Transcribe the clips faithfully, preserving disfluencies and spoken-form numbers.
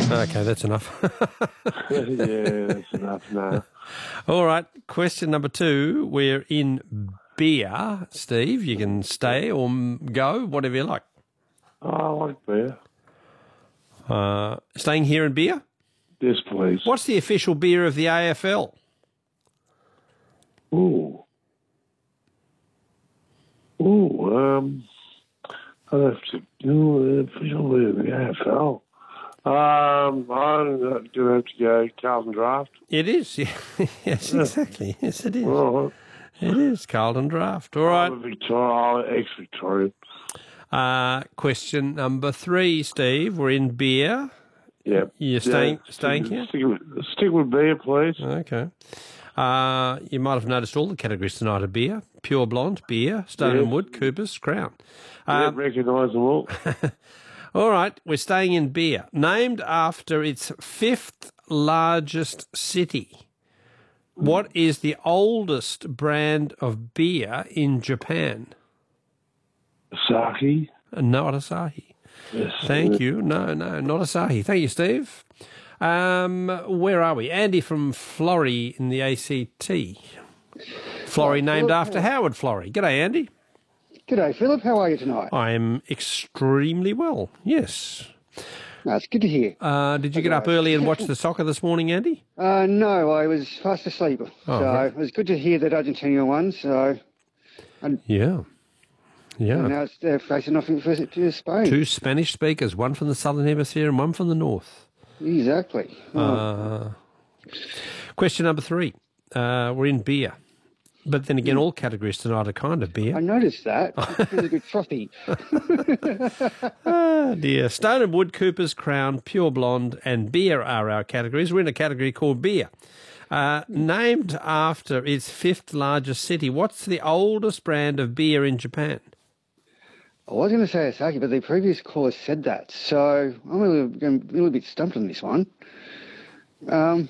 Okay, that's enough. Yeah, that's enough now. All right, question number two. We're in beer. Steve, you can stay or go, whatever you like. Oh, I like beer. Uh, staying here in beer? Yes, please. What's the official beer of the A F L? Ooh. Ooh, um, I have to do the official beer of the A F L. Um, I'm going to have to go Carlton Draft. It is, yeah. Yes, exactly. Yes, it is. All right. It is Carlton Draft. All right. I'm a Victoria, ex-Victorian. Uh, question number three, Steve. We're in beer. Yep. You're staying, Yeah, staying stick, here? Stick with, stick with beer, please. Okay. Uh, you might have noticed all the categories tonight are beer, pure blonde, beer, Stone Yeah. and Wood, Coopers, Crown. Yeah, Um, recognise them all. all right, we're staying in beer. Named after its fifth largest city. What is the oldest brand of beer in Japan? Asahi. Not Asahi. Yes. Thank you. No, no, not Asahi. Thank you, Steve. Um, where are we? Andy from Florrie in the A C T. Florrie named after Howard Florrie. G'day, Andy. G'day, Philip. How are you tonight? I am extremely well, yes. That's good to hear. Uh, did you get up early and watch the soccer this morning, Andy? Uh, no, I was fast asleep. Oh, so right. it was good to hear that Argentina won. So and, Yeah. Yeah. and now it's, they're facing off in- to Spain. Two Spanish speakers, one from the southern hemisphere and one from the north. Exactly. Oh, Uh, question number three. Uh, we're in beer. But then again, all categories tonight are kind of I beer. noticed that. It feels a bit frothy. Oh, dear. Stone and Wood, Coopers, Crown, Pure Blonde and beer are our categories. We're in a category called beer. Uh, named after its fifth largest city, what's the oldest brand of beer in Japan? I was going to say Asahi, but the previous caller said that. So I'm a little, I'm a little bit stumped on this one. Um,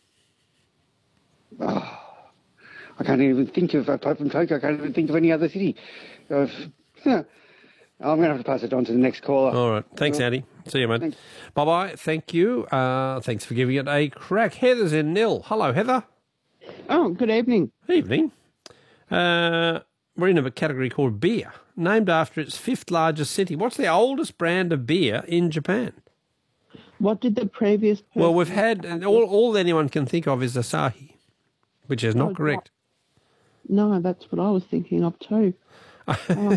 oh, I can't even think of, apart from Tokyo, I can't even think of any other city. Uh, I'm going to have to pass it on to the next caller. All right. Thanks, Andy. See you, mate. Bye-bye. Thank you. Uh, thanks for giving it a crack. Heather's in Nil. Hello, Heather. Oh, good evening. Evening. Uh, we're in a category called beer, named after its fifth largest city. What's the oldest brand of beer in Japan? What did the previous person... Well, we've had, and all, all anyone can think of is Asahi, which is not Oh, correct. No, that's what I was thinking of too. Um,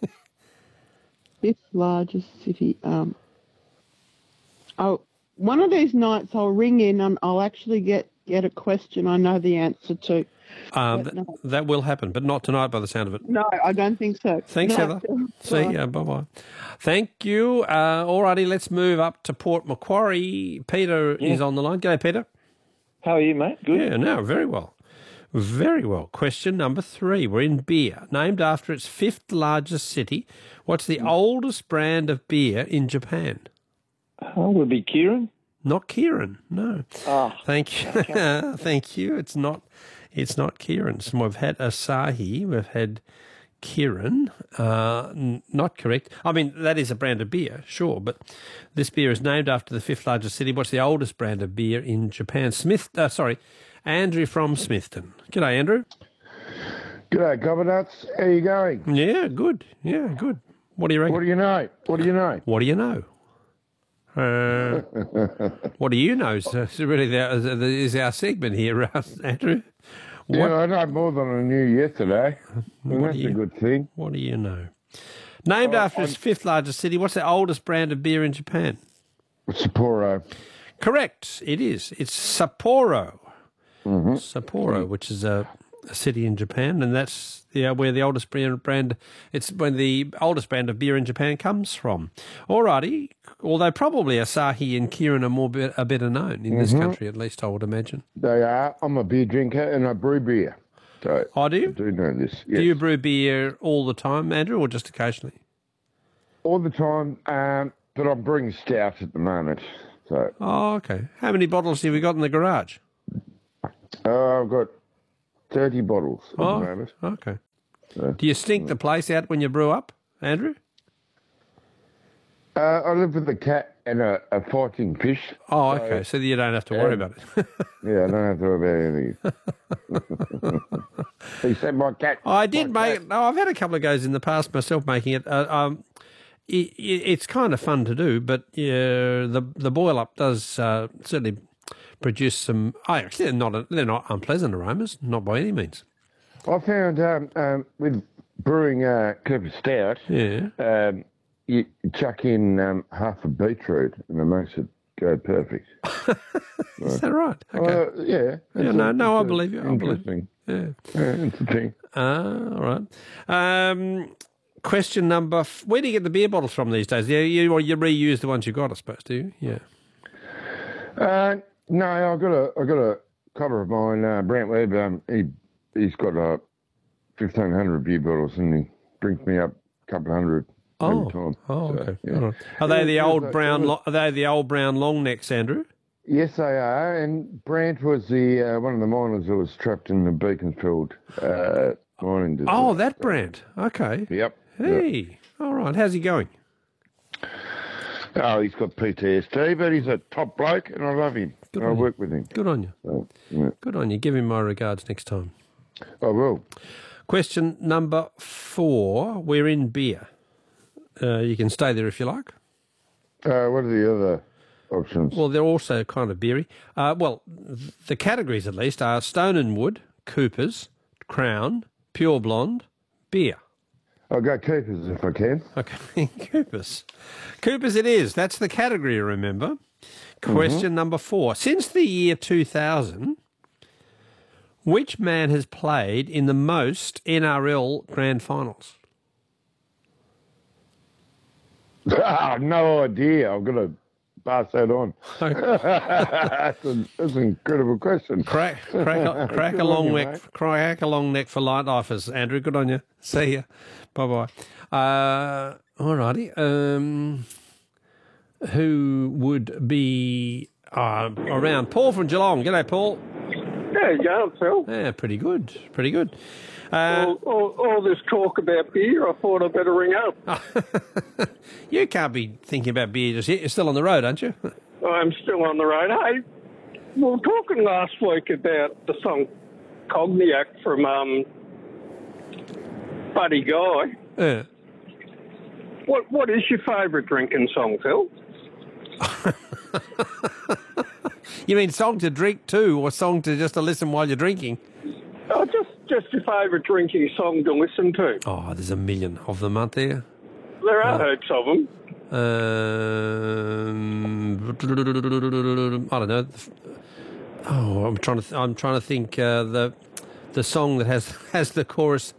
fifth largest city. Um, oh, one of these nights I'll ring in and I'll actually get, get a question I know the answer to. Um, But th- no. That will happen, but not tonight by the sound of it. No, I don't think so. Thanks, No. Heather. See ya. Bye-bye. Thank you. Uh, all righty, let's move up to Port Macquarie. Peter Yeah. is on the line. G'day, Peter. How are you, mate? Good. Yeah, no, very well. Very well. Question number three. We're in beer. Named after its fifth largest city, what's the oldest brand of beer in Japan? Oh, would be Kieran. Not Kieran, no. Ah, Thank you. Thank you. It's not it's not Kieran's. We've had Asahi, we've had Kieran. Uh, n- not correct. I mean, that is a brand of beer, sure, but this beer is named after the fifth largest city. What's the oldest brand of beer in Japan? Smith, uh, sorry, Andrew from Smithton. G'day, Andrew. G'day, Covernuts. How you going? Yeah, good. Yeah, good. What do you reckon? What do you know? What do you know? What do you know? Uh, what do you know? So, so really, that is, is our segment here, Andrew. What, Yeah, I know more than I knew yesterday. And What that's do you- a good thing. what do you know? Named after its fifth largest city, what's the oldest brand of beer in Japan? Sapporo. Correct. It is. It's Sapporo. Sapporo, which is a, a city in Japan, and that's yeah, where the oldest brand, brand it's when the oldest brand of beer in Japan comes from. Alrighty, although probably Asahi and Kirin are more be, are better known in this country, at least I would imagine. They are. I'm a beer drinker and I brew beer. So Oh, do I you? do know this. Yes. Do you brew beer all the time, Andrew, or just occasionally? All the time, um, but I'm brewing stouts at the moment. So Oh, okay. How many bottles have you got in the garage? uh, I've got thirty bottles at Oh, the moment. okay. So, Do you stink the place out when you brew up, Andrew? uh, I live with a cat and a, a fighting fish. Oh, okay. So you don't have to worry about it. Yeah, I don't have to worry about anything. He said my cat. I did my make cat- it. No, I've had a couple of goes in the past myself making it. Uh, um, it, it. It's kind of fun to do, but uh, the the boil up does uh, certainly produce some. Oh, actually, they're not they're not unpleasant aromas, not by any means. I found um, um, with brewing uh, Cooper Stout, Yeah. um, you chuck in um, half a beetroot and it makes it go perfect. Is that right? Okay. Uh, yeah. Yeah, it's no, a- no, I it's a believe you. I believe Interesting. Yeah. Yeah, it's a thing. Ah, all right. Um, question number. F- where do you get the beer bottles from these days? Yeah, you or you reuse the ones you got, I suppose. Do you? Yeah. Uh, no, I got a I got a cover of mine, uh, Brant Webb. Um, he he's got uh, fifteen hundred beer bottles, and he brings me up a couple of hundred Oh. every time. Oh, So, okay. yeah. All right. Are they It the was- it old was a- brown? it was- Lo- are they the old brown long necks, Andrew? Yes, they are. And Brant was the uh, one of the miners that was trapped in the Beaconsfield uh, mining district. Oh, that brand. Okay. Yep. Yep. Hey. All right. How's he going? Oh, he's got P T S D, but he's a top bloke, and I love him. Good I on you. work with him. Good on you. So, yeah. Good on you. Give him my regards next time. I will. Question number four. We're in beer. Uh, you can stay there if you like. Uh, what are the other options? Well, they're also kind of beery. Uh, well, the categories at least are Stone and Wood, Coopers, Crown, Pure Blonde, beer. I'll go Keepers if I can. Okay, Coopers. Coopers it is. That's the category, remember. Question Mm-hmm. number four. Since the year two thousand, which man has played in the most N R L grand finals? Ah, no idea. I've got to pass that on. that's, a, that's an incredible question. Crack, crack, crack Good a on long you, neck, mate. crack a long neck for light lifers. Andrew, good on you. See ya. Bye bye. Uh, alrighty. Um, who would be uh, around? Paul from Geelong. G'day, Paul. There you go, Phil. Yeah, pretty good. Pretty good. Uh, all, all, all this talk about beer, I thought I'd better ring up. you can't be thinking about beer just yet. You're still on the road, aren't you? I'm still on the road. Hey, we were talking last week about the song Cognac from um, Buddy Guy. Yeah. What What is your favourite drinking song, Phil? You mean song to drink too, or song to just to listen while you're drinking? Oh, just just your favourite drinking song to listen to. Oh, there's a million of them, aren't there? There are heaps of them. Um, I don't know. Oh, I'm trying to. Th- I'm trying to think. Uh, the the song that has has the chorus.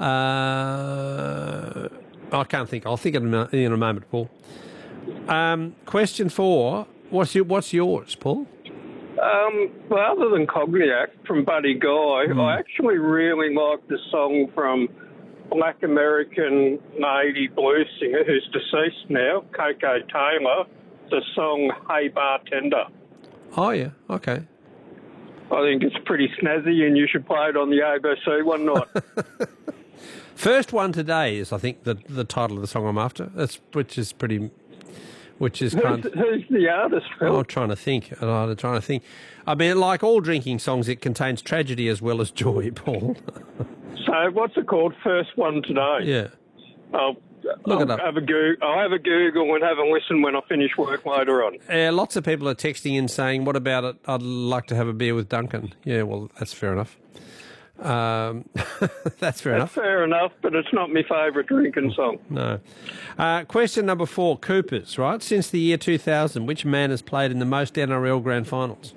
Uh, I can't think. I'll think in a, in a moment, Paul. Um, question four. What's your What's yours, Paul? Um, well, other than Cognac from Buddy Guy, Mm. I actually really like the song from Black American Navy blues singer who's deceased now, Coco Taylor, the song Hey Bartender. Oh yeah. Okay. I think it's pretty snazzy and you should play it on the A B C one night. First one today is, I think, the the title of the song I'm after. That's which is pretty. Which is kind. who's, who's the artist, Phil? I'm trying to think. I'm trying to think. I mean, like all drinking songs, it contains tragedy as well as joy, Paul. So what's it called? First one today. Yeah. I'll, Look I'll it up. have a go- I'll have a Google and have a listen when I finish work later on. Uh, lots of people are texting in saying, "What about it? I'd like to have a beer with Duncan." Yeah, well, that's fair enough. Um, that's fair enough. Fair enough, but it's not my favourite drinking song. No. Uh, question number four, Coopers, right? Since the year two thousand, which man has played in the most N R L grand finals?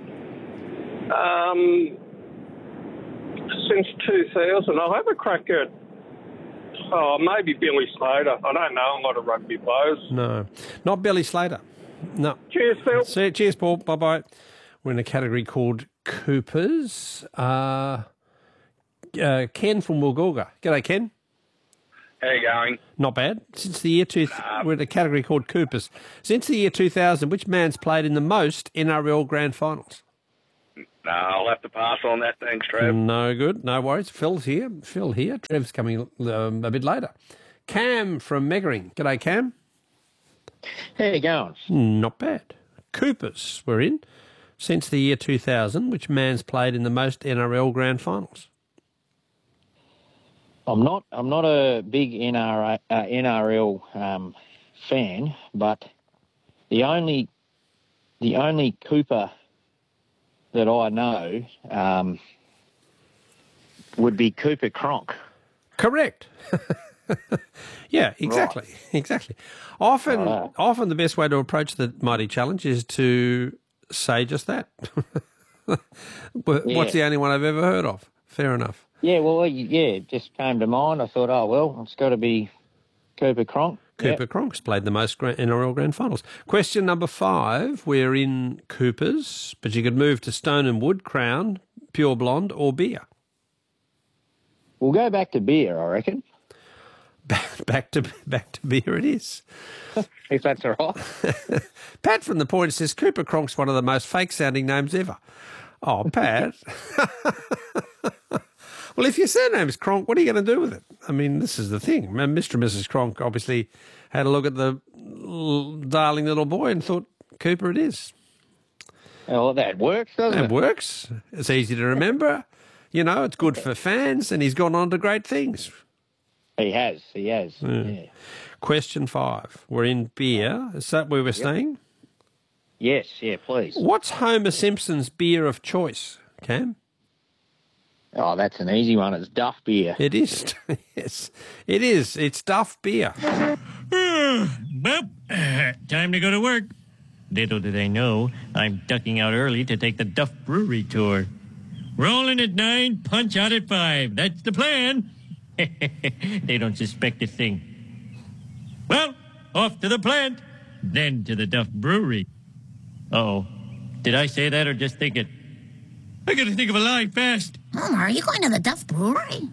Um, since two thousand, I'll have a crack at, oh, maybe Billy Slater. I don't know a lot of rugby players. No. Not Billy Slater. No. Cheers, Phil. See you. Cheers, Paul. Bye-bye. We're in a category called Coopers. Uh, uh, Ken from Woolgoolga. G'day, Ken. How you going? Not bad. Since the year two, th- we're in a category called Coopers. Since the year two thousand, which man's played in the most N R L grand finals? No, I'll have to pass on that. Thanks, Trev. No good. No worries. Phil's here. Phil here. Trev's coming um, a bit later. Cam from Meggering. G'day, Cam. How you going? Not bad. Coopers were in since the year two thousand. Which man's played in the most N R L grand finals? I'm not. I'm not a big N R A, uh, N R L um, fan, but the only the only Cooper that I know um, would be Cooper Cronk. Correct. Yeah, exactly, right. exactly. Often, right. often the best way to approach the Mighty Challenge is to say just that. What's yeah. the only one I've ever heard of? Fair enough. Yeah, well, yeah, it just came to mind. I thought, oh, well, it's got to be Cooper Cronk. Cooper yep. Cronk's played the most N R L grand finals. Question number five. We're in Coopers, but you could move to Stone and Wood, Crown, Pure Blonde or Beer. We'll go back to beer, I reckon. Back to back to beer it is. If that's all right. Pat from the Point says Cooper Cronk's one of the most fake-sounding names ever. Oh, Pat. Well, if your surname's Cronk, what are you going to do with it? I mean, this is the thing. Mister and Missus Cronk obviously had a look at the darling little boy and thought, Cooper it is. Well, that works, doesn't it? It works. It's easy to remember. You know, it's good for fans, and he's gone on to great things. He has, he has, yeah. yeah. Question five. We're in beer. Is that where we're yep. staying? Yes, yeah, please. What's Homer Simpson's beer of choice, Cam? Oh, that's an easy one. It's Duff beer. It is. Yes, it is. It's Duff beer. Well, uh, time to go to work. Little do they know, I'm ducking out early to take the Duff Brewery tour. Rolling at nine, punch out at five. That's the plan. They don't suspect a thing. Well, off to the plant, then to the Duff Brewery. Uh-oh. Did I say that or just think it? I gotta think of a line fast. Homer, are you going to the Duff Brewery?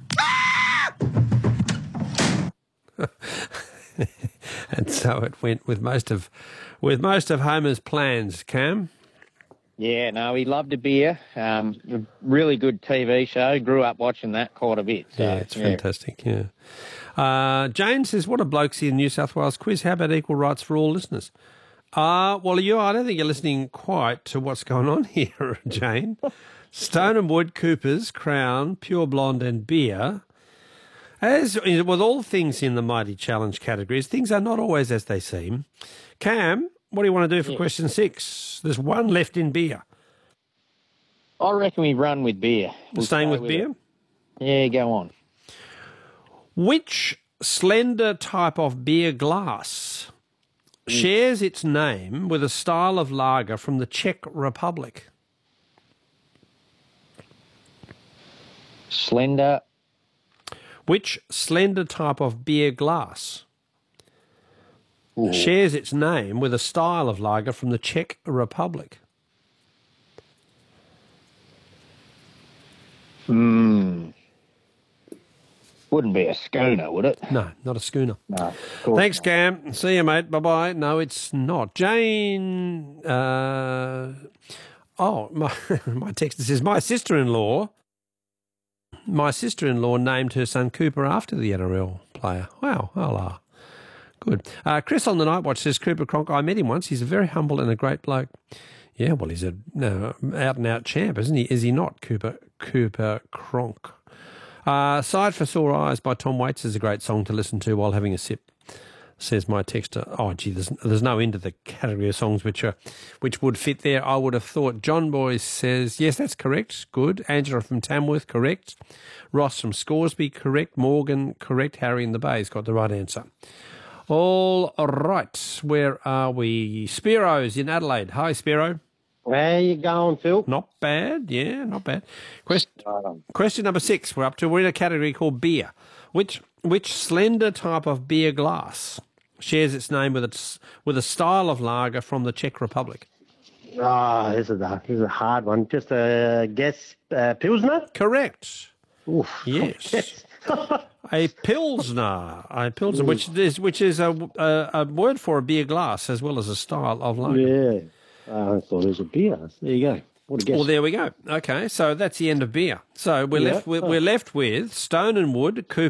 And so it went with most of with most of Homer's plans, Cam. Yeah, no, he loved a beer. Um, a really good T V show. Grew up watching that quite a bit. So, yeah, it's yeah. fantastic, yeah. Uh, Jane says, what a blokes here in New South Wales quiz. How about equal rights for all listeners? Uh, well, you, I don't think you're listening quite to what's going on here, Jane. Stone and Wood, Coopers, Crown, Pure Blonde and Beer. As with all things in the Mighty Challenge categories, things are not always as they seem. Cam, what do you want to do for yeah. question six? There's one left in beer. I reckon we run with beer. We'll Staying with, with beer? It. Yeah, go on. Which slender type of beer glass mm. shares its name with a style of lager from the Czech Republic? Slender. Which slender type of beer glass Ooh. shares its name with a style of lager from the Czech Republic? Hmm. Wouldn't be a schooner, would it? No, not a schooner. No. Thanks, Cam. See you, mate. Bye-bye. No, it's not. Jane, uh, oh, my, my text says, my sister-in-law, my sister-in-law named her son Cooper after the N R L player. Wow, hola. Good. Uh, Chris on the Night Watch says, Cooper Cronk, I met him once. He's a very humble and a great bloke. Yeah, well, he's a no, out-and-out champ, isn't he? Is he not, Cooper Cooper Cronk? Uh, Side for Sore Eyes by Tom Waits is a great song to listen to while having a sip, says my texter. Oh, gee, there's, there's no end to the category of songs which are which would fit there, I would have thought. John Boyce says, yes, that's correct. Good. Angela from Tamworth, correct. Ross from Scoresby, correct. Morgan, correct. Harry in the Bay's got the right answer. All right. Where are we? Spiro's in Adelaide. Hi, Spiro. Where you going, Phil? Not bad, yeah, not bad. Question, question number six. We're up to. We're in a category called beer. Which which slender type of beer glass shares its name with its with a style of lager from the Czech Republic? Ah, oh, this is a this is a hard one. Just a guess, uh, Pilsner. Correct. Oof. Yes. A Pilsner, a Pilsner, Ooh. which is which is a, a a word for a beer glass as well as a style of lager. Yeah. Uh, I thought it was a beer. There you go. What a guess. Well, there we go. Okay, so that's the end of beer. So we're yeah. left with, we're left with Stone and Wood, Cooper